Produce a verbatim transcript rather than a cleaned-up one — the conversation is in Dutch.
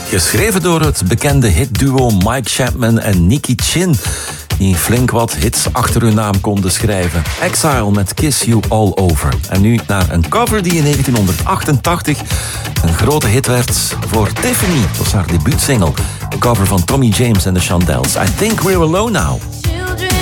Geschreven door het bekende hitduo Mike Chapman en Nicky Chin, die flink wat hits achter hun naam konden schrijven. Exile met Kiss You All Over. En nu naar een cover die in negentien achtentachtig een grote hit werd voor Tiffany. Dat was haar debuutsingle. De cover van Tommy James en de Shondells. I Think We're Alone Now.